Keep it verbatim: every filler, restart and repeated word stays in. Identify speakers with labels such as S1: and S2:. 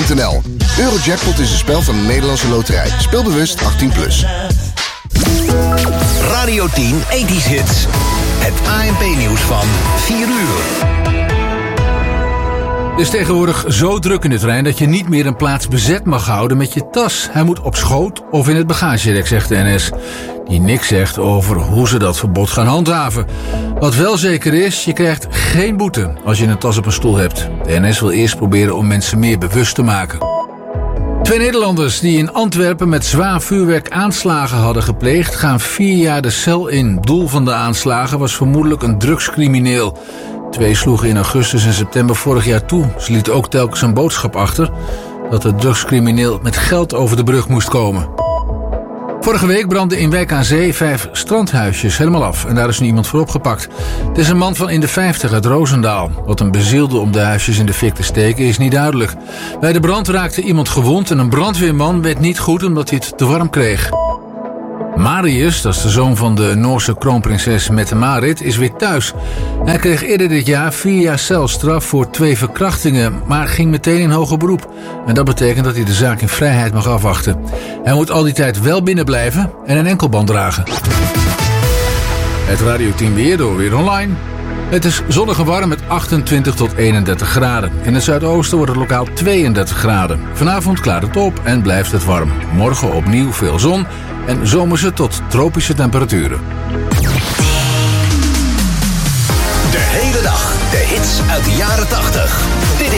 S1: punt n l. Eurojackpot is een spel van de Nederlandse Loterij. Speel bewust achttien plus.
S2: Radio tien ethisch Hits. Het A N P-nieuws van vier uur.
S3: Het is tegenwoordig zo druk in de trein dat je niet meer een plaats bezet mag houden met je tas. Hij moet op schoot of in het bagagerek, zegt de N S. Die niks zegt over hoe ze dat verbod gaan handhaven. Wat wel zeker is, je krijgt geen boete als je een tas op een stoel hebt. De N S wil eerst proberen om mensen meer bewust te maken. Twee Nederlanders die in Antwerpen met zwaar vuurwerk aanslagen hadden gepleegd, gaan vier jaar de cel in. Doel van de aanslagen was vermoedelijk een drugscrimineel. Twee sloegen in augustus en september vorig jaar toe. Ze lieten ook telkens een boodschap achter dat de drugscrimineel met geld over de brug moest komen. Vorige week brandden in Wijk aan Zee vijf strandhuisjes helemaal af en daar is nu iemand voor opgepakt. Het is een man van in de vijftig uit Roosendaal. Wat hem bezielde om de huisjes in de fik te steken is niet duidelijk. Bij de brand raakte iemand gewond en een brandweerman werd niet goed omdat hij het te warm kreeg. Marius, dat is de zoon van de Noorse kroonprinses Mette-Marit, is weer thuis. Hij kreeg eerder dit jaar vier jaar celstraf voor twee verkrachtingen, maar ging meteen in hoger beroep. En dat betekent dat hij de zaak in vrijheid mag afwachten. Hij moet al die tijd wel binnen blijven en een enkelband dragen. Het Radio tien weer door Weer Online. Het is zonnig en warm met achtentwintig tot eenendertig graden. In het zuidoosten wordt het lokaal tweeëndertig graden. Vanavond klaart het op en blijft het warm. Morgen opnieuw veel zon en zomerse tot tropische temperaturen.
S2: De hele dag de hits uit de jaren tachtig.